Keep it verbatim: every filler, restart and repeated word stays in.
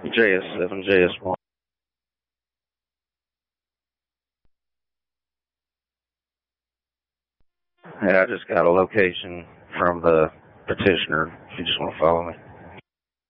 J S seven, J S one. Hey, I just got a location from the petitioner if you just want to follow me.